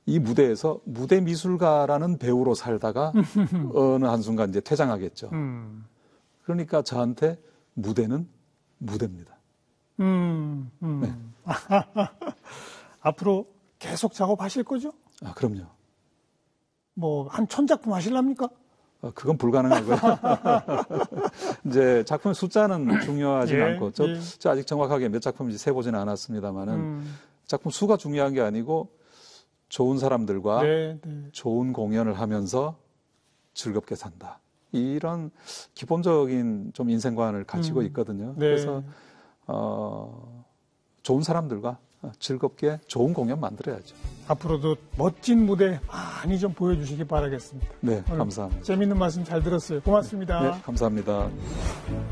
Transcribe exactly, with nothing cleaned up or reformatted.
이 무대에서 무대 미술가라는 배우로 살다가 어느 한순간 이제 퇴장하겠죠. 음. 그러니까 저한테 무대는 무대입니다. 음, 음. 네. 앞으로 계속 작업하실 거죠? 아, 그럼요. 뭐 한 천 작품 하실랍니까? 아, 그건 불가능하고요. 이제 작품의 숫자는 중요하진 예, 않고, 저, 예. 저 아직 정확하게 몇 작품인지 세보지는 않았습니다만은 음. 작품 수가 중요한 게 아니고 좋은 사람들과 네, 네. 좋은 공연을 하면서 즐겁게 산다. 이런 기본적인 좀 인생관을 가지고 음. 있거든요. 네. 그래서 어, 좋은 사람들과 즐겁게 좋은 공연 만들어야죠. 앞으로도 멋진 무대 많이 좀 보여주시기 바라겠습니다. 네, 감사합니다. 재미있는 말씀 잘 들었어요. 고맙습니다. 네, 감사합니다.